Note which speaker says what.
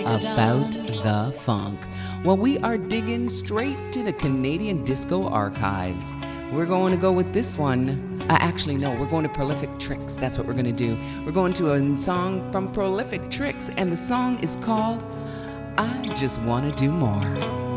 Speaker 1: about the funk. Well, we are digging straight to the Canadian disco archives. We're going to go with this one. Actually, no, we're going to Prolific Tricks. That's what we're going to do. We're going to a song from Prolific Tricks, and the song is called I Just Want to Do More.